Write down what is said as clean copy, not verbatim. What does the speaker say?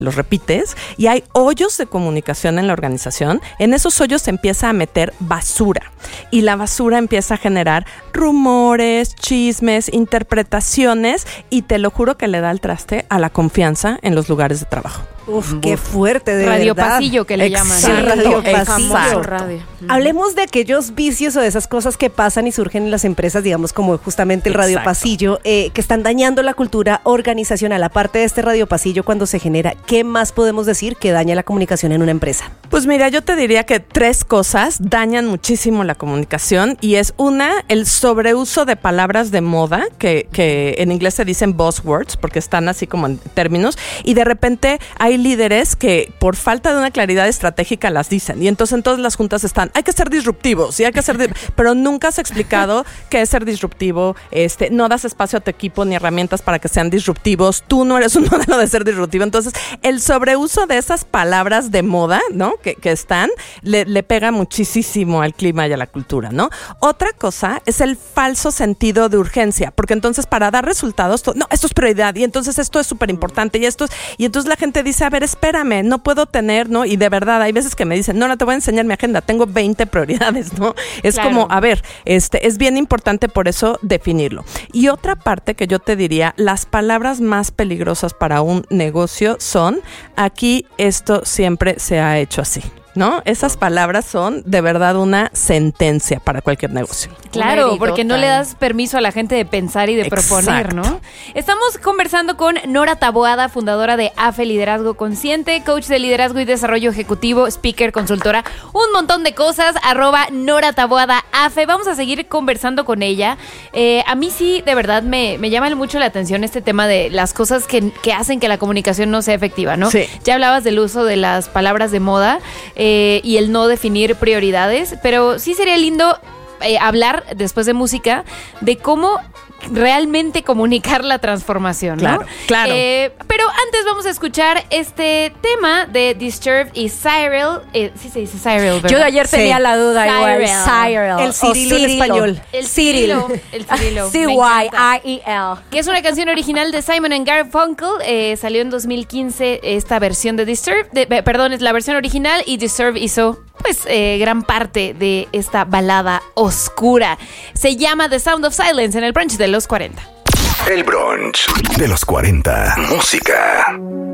los repites y hay hoyos de comunicación en la organización. En esos hoyos se empieza a meter basura y la basura empieza a generar rumores, chismes, interpretaciones y te lo juro que le da el traste a la confianza en los lugares de trabajo. Uf, qué fuerte, de radio verdad. pasillo que le llaman. Sí, radio pasillo. Radio. Hablemos de aquellos vicios o de esas cosas que pasan y surgen en las empresas, digamos como justamente el radio pasillo, que están dañando la cultura organizacional. Aparte de este radio pasillo, cuando se genera, ¿qué más podemos decir que daña la comunicación en una empresa? Pues mira, yo te diría que 3 cosas dañan muchísimo la comunicación y es una, el sobreuso de palabras de moda, que en inglés se dicen buzzwords, porque están así como en términos, y de repente hay líderes que por falta de una claridad estratégica las dicen, y entonces en todas las juntas están, hay que ser disruptivos, y hay que ser pero nunca has explicado qué es ser disruptivo, no das espacio a tu equipo ni herramientas para que sean disruptivos, tú no eres un modelo de ser disruptivo, entonces el sobreuso de esas palabras de moda, ¿no? Que están, le pega muchísimo al clima y a la cultura, ¿no? Otra cosa es el falso sentido de urgencia, porque entonces para dar resultados, no, esto es prioridad, y entonces esto es súper importante, y entonces la gente dice, a ver, espérame, no puedo tener, ¿no? Y de verdad, hay veces que me dicen, no te voy a enseñar mi agenda, tengo 20 prioridades, ¿no? Es claro. Como, a ver, es bien importante por eso definirlo. Y otra parte que yo te diría, las palabras más peligrosas para un negocio son, aquí esto siempre se ha hecho así, ¿no? Esas palabras son de verdad una sentencia para cualquier negocio. Claro, porque no le das permiso a la gente de pensar y de proponer, ¿no? Estamos conversando con Nora Taboada, fundadora de AFE Liderazgo Consciente, coach de liderazgo y desarrollo ejecutivo, speaker, consultora, un montón de cosas, @Nora Taboada AFE. Vamos a seguir conversando con ella. A mí sí, de verdad, me llama mucho la atención este tema de las cosas que hacen que la comunicación no sea efectiva, ¿no? Sí. Ya hablabas del uso de las palabras de moda, y el no definir prioridades, pero sí sería lindo hablar después de música de cómo realmente comunicar la transformación, ¿no? Claro. Pero antes vamos a escuchar este tema de Disturbed y Cyril. Sí se dice Cyril, ¿verdad? Yo ayer tenía la duda igual. Cyril. El Cirilo en español. El Cirilo. C-Y-R-I-L. Que es una canción original de Simon & Garfunkel. Salió en 2015 esta versión de Disturbed. Perdón, es la versión original, y Disturbed hizo pues gran parte de esta balada oscura. Se llama The Sound of Silence en el brunch de los 40. El brunch de los 40. Música.